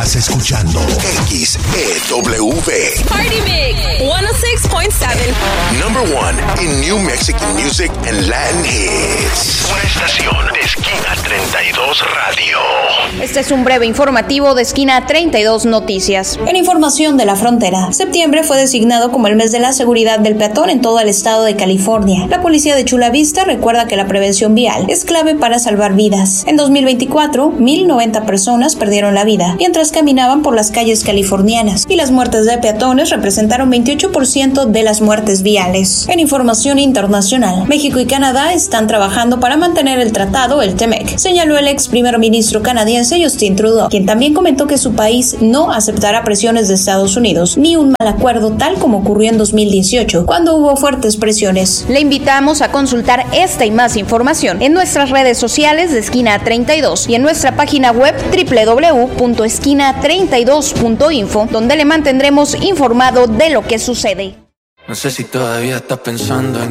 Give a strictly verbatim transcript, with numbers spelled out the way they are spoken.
Estás escuchando X E W. Party Mix ciento seis punto siete. Number one in New Mexican music and Latin hits. Una estación de Esquina treinta y dos Radio. Este es un breve informativo de Esquina treinta y dos Noticias. En información de la frontera, septiembre fue designado como el mes de la seguridad del peatón en todo el estado de California. La policía de Chula Vista recuerda que la prevención vial es clave para salvar vidas. En dos mil veinticuatro, mil noventa personas perdieron la vida mientras caminaban por las calles californianas, y las muertes de peatones representaron veintiocho por ciento de las muertes viales. En información internacional, México y Canadá están trabajando para mantener el tratado, el T M E C, señaló el ex primer ministro canadiense Justin Trudeau, quien también comentó que su país no aceptará presiones de Estados Unidos ni un mal acuerdo tal como ocurrió en dos mil dieciocho, cuando hubo fuertes presiones. Le invitamos a consultar esta y más información en nuestras redes sociales de Esquina treinta y dos y en nuestra página web doble u doble u doble u punto esquina treinta y dos punto info, donde le mantendremos informado de lo que sucede. No sé si todavía estás pensando en